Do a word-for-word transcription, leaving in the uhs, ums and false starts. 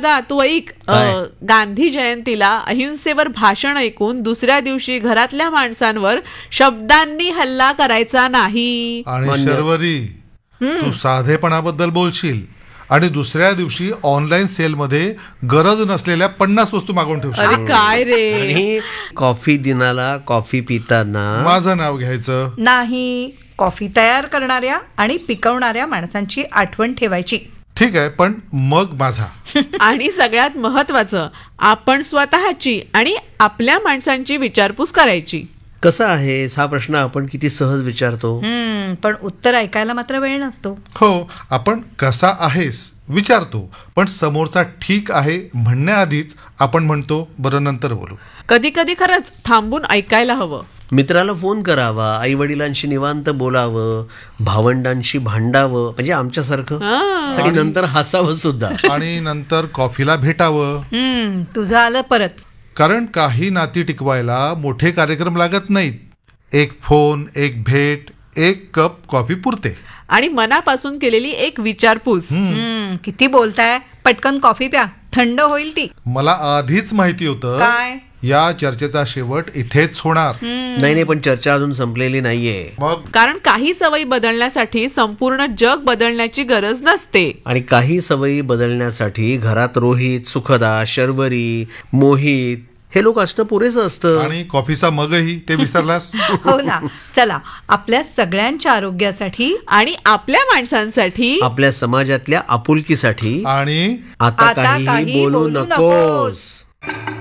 दादा तू ऐक, गांधी जयंतीला अहिंसेवर भाषण ऐकून दुसऱ्या दिवशी घरातल्या माणसांवर शब्दांनी हल्ला करायचा नाही. आणि शर्वरी, तू साधेपणाबद्दल बोलशील आणि दुसऱ्या दिवशी ऑनलाईन सेल मध्ये गरज नसलेल्या पन्नास वस्तू मागवून ठेवशील. अरे काय रे. आणि कॉफी दिनाला कॉफी पिताना माझं नाव घ्यायचं नाही. कॉफी तयार करणाऱ्या आणि पिकवणाऱ्या माणसांची आठवण ठेवायची. ठीक आहे, पण मग माझा. आणि सगळ्यात महत्वाचं, आपण स्वतःची आणि आपल्या माणसांची विचारपूस करायची. कसा आहेस हा प्रश्न आपण किती सहज विचारतो, पण उत्तर ऐकायला मात्र वेळ नसतो. हो, आपण कसा आहेस विचारतो, पण समोरचा ठीक आहे म्हणण्याआधीच आपण म्हणतो बरं नंतर बोलू. कधी कधी खरंच थांबून ऐकायला हवं. मित्राला फोन करावा, आई वडिलांशी निवांत बोलावं, भावंडांशी भांडावं म्हणजे आमच्यासारखं, आणि नंतर हसावं सुद्धा, आणि नंतर कॉफीला भेटावं. तुझं आलं परत. कारण काही नाती टिकवायला मोठे कार्यक्रम लागत नाहीत. एक फोन, एक भेट, एक कप कॉफी पुरते. आणि मनापासून केलेली एक विचारपूस. किती बोलताय, पटकन कॉफी प्या, थंड होईल ती. मला आधीच माहिती होतं काय या चर्चेचा शेवट इथेच होणार. नाही नाही, पण चर्चा अजून संपलेली नाहीये. मग कारण काही सवयी बदलण्यासाठी संपूर्ण जग बदलण्याची गरज नसते. आणि काही सवयी बदलण्यासाठी घरात रोहित, सुखदा, शर्वरी, मोहित हे लोक असणं पुरेसं असतं. आणि कॉफीचा मगही ते विसरलास. हो ना. चला, आपल्या सगळ्यांच्या आरोग्यासाठी आणि आपल्या माणसांसाठी, आपल्या समाजातल्या आपुलकीसाठी आणि आता काही बोलू नकोस.